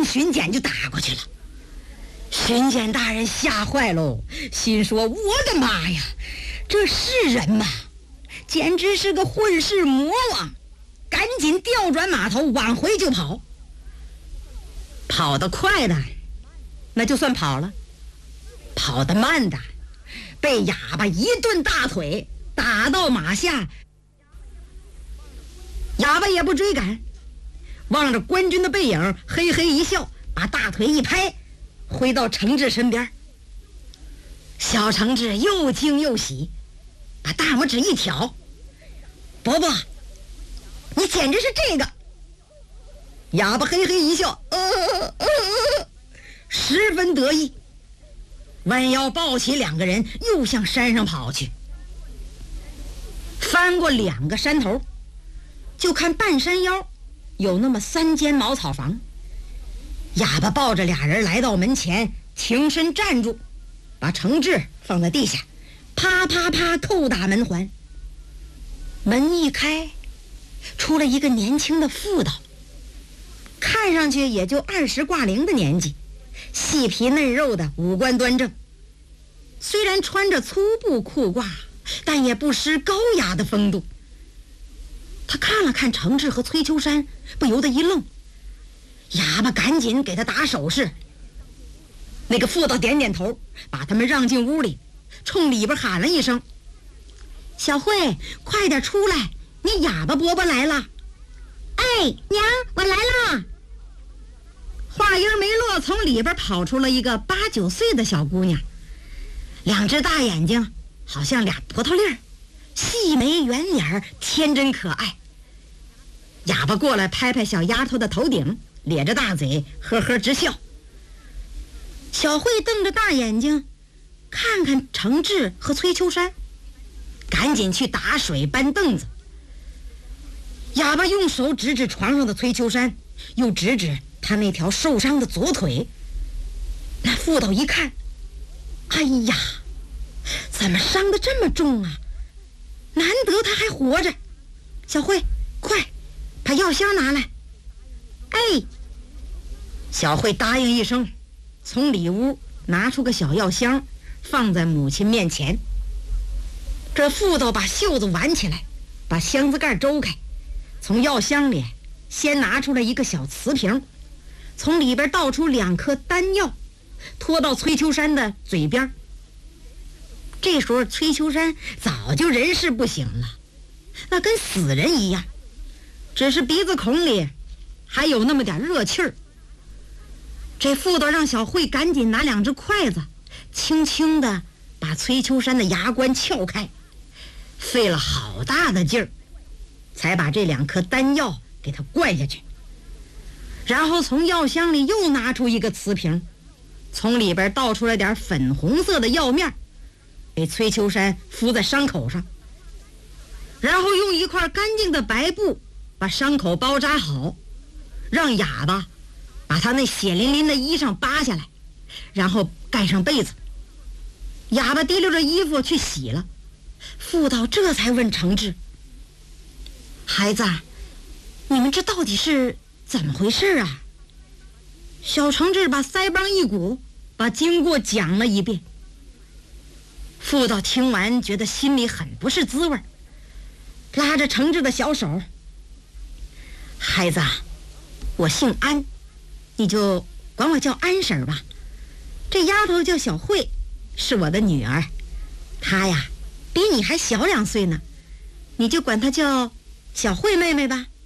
巡检就打过去了。巡检大人吓坏喽，心说我的妈呀，这是人吗？简直是个混世魔王，赶紧调转马头往回就跑。跑得快的那就算跑了，跑得慢的被哑巴一顿大腿打到马下。哑巴也不追赶，望着官军的背影嘿嘿一笑，把大腿一拍，回到程志身边。小程志又惊又喜，把大拇指一挑，伯伯，你简直是这个。哑巴嘿嘿一笑，十分得意，弯腰抱起两个人又向山上跑去。翻过2个山头，就看半山腰有那么3间茅草房。哑巴抱着俩人来到门前，挺身站住，把程志放在地下，啪啪啪叩打门环。门一开，出了一个年轻的妇道，看上去也就20挂零的年纪，细皮嫩肉的，五官端正。虽然穿着粗布裤褂，但也不失高雅的风度。他看了看程志和崔秋山，不由得一愣。哑巴赶紧给他打手势。那个妇道点点头，把他们让进屋里，冲里边喊了一声：小慧，快点出来，你哑巴伯伯来了。哎，娘，我来啦。话音没落，从里边跑出了一个8、9岁的小姑娘，2只大眼睛好像俩葡萄粒儿，细眉圆脸，天真可爱。哑巴过来拍拍小丫头的头顶，咧着大嘴呵呵直笑。小慧瞪着大眼睛看看程志和崔秋山，赶紧去打水搬凳子。哑巴用手指指床上的崔秋山，又指指他那条受伤的左腿。那妇道一看，哎呀，怎么伤得这么重啊？难得他还活着。小慧，快把药箱拿来。哎，小慧答应一声，从里屋拿出个小药箱，放在母亲面前。这妇道把袖子挽起来，把箱子盖周开，从药箱里先拿出来一个小瓷瓶，从里边倒出2颗丹药，拖到崔秋山的嘴边。这时候崔秋山早就人事不省了，那跟死人一样，只是鼻子孔里还有那么点热气儿。这妇道让小慧赶紧拿2只筷子，轻轻地把崔秋山的牙关撬开，费了好大的劲儿，才把这2颗丹药给他灌下去。然后从药箱里又拿出一个瓷瓶，从里边倒出来点粉红色的药面，给崔秋山敷在伤口上，然后用一块干净的白布把伤口包扎好，让哑巴把他那血淋淋的衣裳扒下来，然后盖上被子。哑巴提溜着衣服去洗了。妇道这才问程志：孩子，你们这到底是怎么回事啊？小程志把腮帮一鼓，把经过讲了一遍。妇道听完觉得心里很不是滋味，拉着程志的小手：孩子，我姓安，你就管我叫安婶吧。这丫头叫小慧，是我的女儿，她呀比你还小2岁呢，你就管她叫小慧妹妹吧。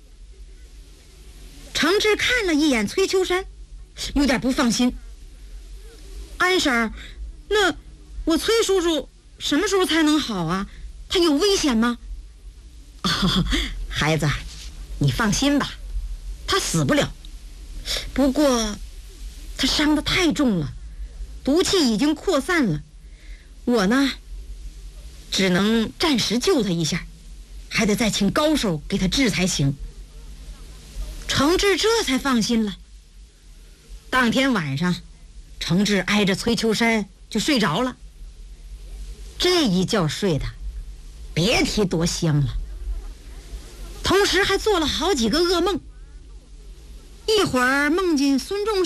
程志看了一眼崔秋山，有点不放心：安婶儿，那我崔叔叔什么时候才能好啊？他有危险吗？孩子，你放心吧，他死不了。不过他伤得太重了，毒气已经扩散了，我呢只能暂时救他一下，还得再请高手给他治才行。程志这才放心了。当天晚上，程志挨着崔秋山就睡着了。这一觉睡的别提多香了，同时还做了好几个噩梦。一会儿梦见孙仲